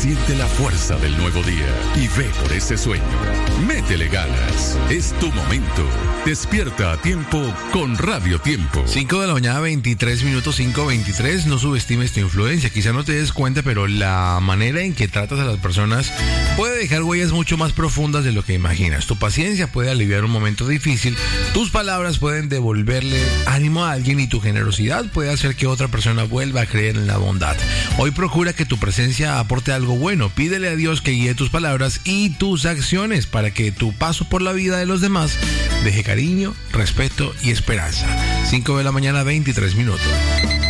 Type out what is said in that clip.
Siente la fuerza del nuevo día y ve por ese sueño. Métele ganas. Es tu momento. Despierta a tiempo con Radio Tiempo. 5 de la mañana, 23 minutos, 5:23. No subestimes tu influencia. Quizá no te des cuenta, pero la manera en que tratas a las personas puede dejar huellas mucho más profundas de lo que imaginas. Tu paciencia puede aliviar un momento difícil. Tus palabras pueden devolverle ánimo a alguien y tu generosidad puede hacer que otra persona vuelva a creer en la bondad. Hoy procura que tu presencia aporte algo bueno. Pídele a Dios que guíe tus palabras y tus acciones para que tu paso por la vida de los demás deje cariño, respeto y esperanza. 5 de la mañana, 23 minutos.